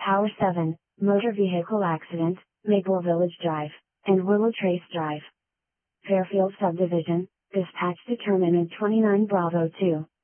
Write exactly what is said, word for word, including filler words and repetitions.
Tower seven, Motor Vehicle Accident, Maple Village Drive, and Willow Trace Drive. Fairfield Subdivision, dispatch determinant twenty-nine Bravo two.